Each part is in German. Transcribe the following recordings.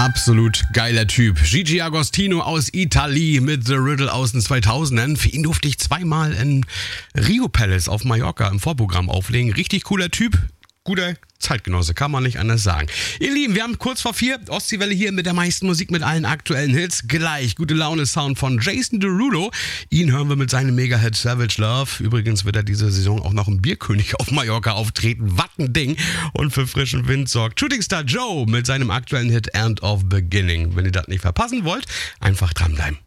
Absolut geiler Typ. Gigi Agostino aus Italien mit The Riddle aus den 2000ern. Für ihn durfte ich zweimal in Rio Palace auf Mallorca im Vorprogramm auflegen. Richtig cooler Typ. Guter Zeitgenosse, kann man nicht anders sagen. Ihr Lieben, wir haben kurz vor 4, Ostseewelle hier mit der meisten Musik, mit allen aktuellen Hits. Gleich gute Laune-Sound von Jason Derulo. Ihn hören wir mit seinem Mega-Hit Savage Love. Übrigens wird er diese Saison auch noch im Bierkönig auf Mallorca auftreten. Was ein Ding. Und für frischen Wind sorgt Shooting Star Joe mit seinem aktuellen Hit End of Beginning. Wenn ihr das nicht verpassen wollt, einfach dranbleiben.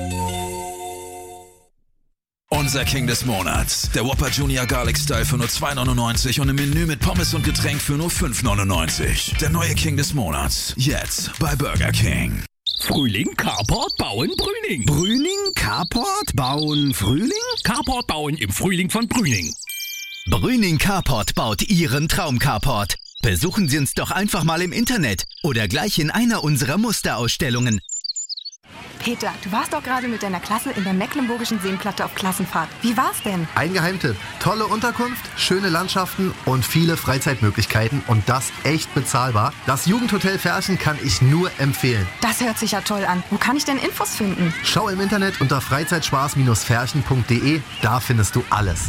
Unser King des Monats. Der Whopper Junior Garlic Style für nur 2,99 und im Menü mit Pommes und Getränk für nur 5,99. Der neue King des Monats. Jetzt bei Burger King. Frühling, Carport, Bauen, Brüning. Brüning, Carport, Bauen, Frühling? Carport bauen im Frühling von Brüning. Brüning Carport baut Ihren Traum-Carport. Besuchen Sie uns doch einfach mal im Internet oder gleich in einer unserer Musterausstellungen. Peter, du warst doch gerade mit deiner Klasse in der Mecklenburgischen Seenplatte auf Klassenfahrt. Wie war's denn? Ein Geheimtipp. Tolle Unterkunft, schöne Landschaften und viele Freizeitmöglichkeiten und das echt bezahlbar. Das Jugendhotel Ferchen kann ich nur empfehlen. Das hört sich ja toll an. Wo kann ich denn Infos finden? Schau im Internet unter freizeitspaß-ferchen.de. Da findest du alles.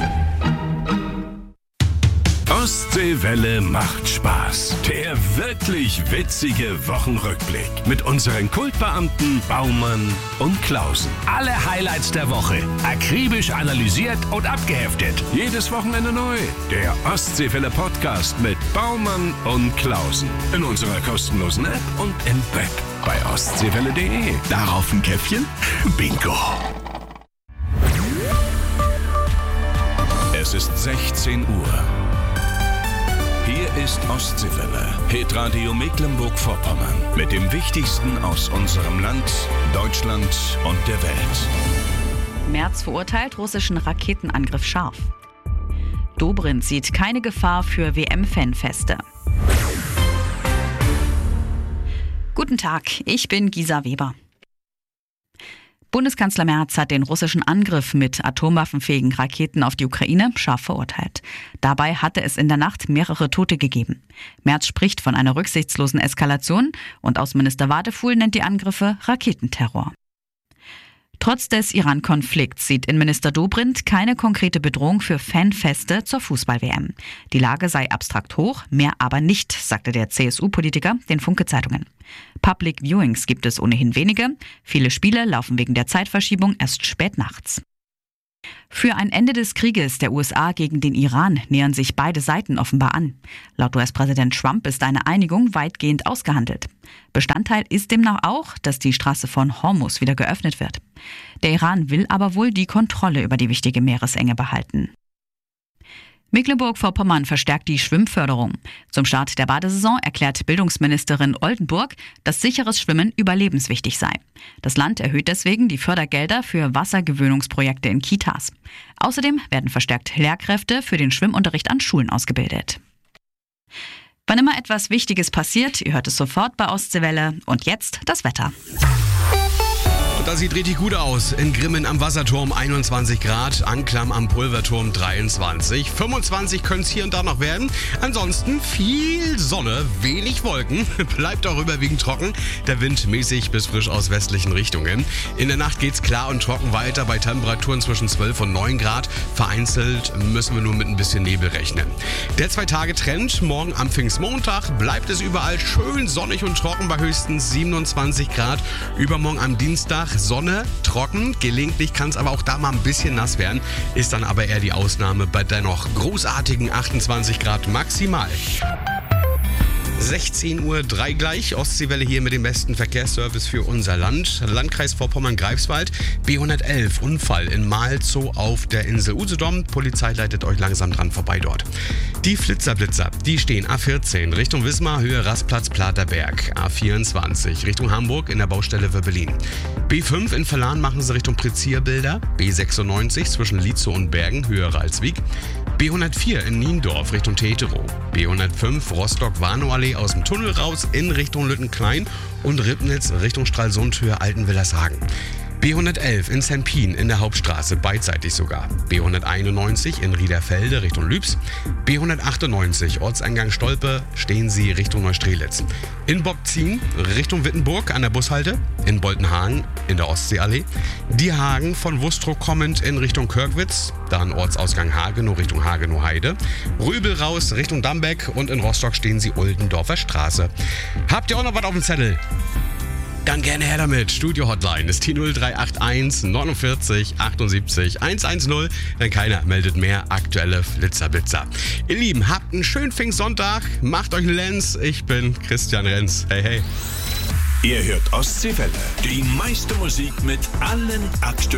Ostseewelle macht Spaß. Der wirklich witzige Wochenrückblick mit unseren Kultbeamten Baumann und Klausen. Alle Highlights der Woche. Akribisch analysiert und abgeheftet. Jedes Wochenende neu. Der Ostseewelle Podcast mit Baumann und Klausen. In unserer kostenlosen App und im Web. Bei ostseewelle.de. Darauf ein Käffchen? Bingo. Es ist 16 Uhr. Hier ist Ostseewelle, Hitradio Mecklenburg-Vorpommern. Mit dem Wichtigsten aus unserem Land, Deutschland und der Welt. Merz verurteilt russischen Raketenangriff scharf. Dobrindt sieht keine Gefahr für WM-Fanfeste. Guten Tag, ich bin Gisa Weber. Bundeskanzler Merz hat den russischen Angriff mit atomwaffenfähigen Raketen auf die Ukraine scharf verurteilt. Dabei hatte es in der Nacht mehrere Tote gegeben. Merz spricht von einer rücksichtslosen Eskalation und Außenminister Wadefuhl nennt die Angriffe Raketenterror. Trotz des Iran-Konflikts sieht Innenminister Dobrindt keine konkrete Bedrohung für Fanfeste zur Fußball-WM. Die Lage sei abstrakt hoch, mehr aber nicht, sagte der CSU-Politiker den Funke-Zeitungen. Public Viewings gibt es ohnehin wenige. Viele Spiele laufen wegen der Zeitverschiebung erst spät nachts. Für ein Ende des Krieges der USA gegen den Iran nähern sich beide Seiten offenbar an. Laut US-Präsident Trump ist eine Einigung weitgehend ausgehandelt. Bestandteil ist demnach auch, dass die Straße von Hormuz wieder geöffnet wird. Der Iran will aber wohl die Kontrolle über die wichtige Meeresenge behalten. Mecklenburg-Vorpommern verstärkt die Schwimmförderung. Zum Start der Badesaison erklärt Bildungsministerin Oldenburg, dass sicheres Schwimmen überlebenswichtig sei. Das Land erhöht deswegen die Fördergelder für Wassergewöhnungsprojekte in Kitas. Außerdem werden verstärkt Lehrkräfte für den Schwimmunterricht an Schulen ausgebildet. Wann immer etwas Wichtiges passiert, ihr hört es sofort bei Ostseewelle. Und jetzt das Wetter. Das sieht richtig gut aus. In Grimmen am Wasserturm 21 Grad, Anklam am Pulverturm 23. 25 können es hier und da noch werden. Ansonsten viel Sonne, wenig Wolken. Bleibt auch überwiegend trocken. Der Wind mäßig bis frisch aus westlichen Richtungen. In der Nacht geht's klar und trocken weiter bei Temperaturen zwischen 12 und 9 Grad. Vereinzelt müssen wir nur mit ein bisschen Nebel rechnen. Der 2-Tage-Trend, morgen am Pfingstmontag bleibt es überall schön sonnig und trocken bei höchstens 27 Grad. Übermorgen am Dienstag Sonne, trocken, gelegentlich kann es aber auch da mal ein bisschen nass werden, ist dann aber eher die Ausnahme bei dennoch großartigen 28 Grad maximal. 16:03 Uhr gleich, Ostseewelle hier mit dem besten Verkehrsservice für unser Land. Landkreis Vorpommern-Greifswald, B111, Unfall in Malzow auf der Insel Usedom. Polizei leitet euch langsam dran vorbei dort. Die Flitzerblitzer, die stehen A14 Richtung Wismar, Höhe Rastplatz Platerberg. A24 Richtung Hamburg in der Baustelle für Berlin. B5 in Verlan machen sie Richtung Prezierbilder. B96 zwischen Lietzow und Bergen, Höhe Ralswiek. B104 in Niendorf Richtung Teterow. B105 Rostock-Warnow-Allee aus dem Tunnel raus in Richtung Lüttenklein und Ribnitz Richtung Stralsund, Höhe Altenwillershagen. B111 in Sempin in der Hauptstraße, beidseitig sogar. B191 in Riederfelde Richtung Lübs. B198 Ortseingang Stolpe, stehen Sie Richtung Neustrelitz. In Bobzien Richtung Wittenburg an der Bushalte. In Boltenhagen in der Ostseeallee. Diehagen von Wustrow kommend in Richtung Körkwitz. Dann Ortsausgang Hagenow Richtung Hagenow-Heide. Röbel raus Richtung Dambeck und in Rostock stehen Sie Oldendorfer Straße. Habt ihr auch noch was auf dem Zettel? Dann gerne her damit. Studio-Hotline ist die 0381 49 78 110, denn keiner meldet mehr aktuelle Flitzer-Blitzer. Ihr Lieben, habt einen schönen Pfingstsonntag, macht euch einen Lenz. Ich bin Christian Renz. Hey, hey. Ihr hört Ostseewelle. Die meiste Musik mit allen aktuellen